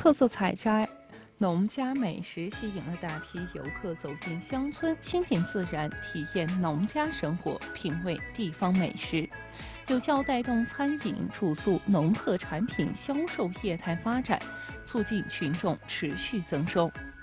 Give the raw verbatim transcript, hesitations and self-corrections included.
特色采摘、农家美食吸引了大批游客走进乡村，亲近自然，体验农家生活，品味地方美食，有效带动餐饮、住宿、农特产品销售业态发展，促进群众持续增收。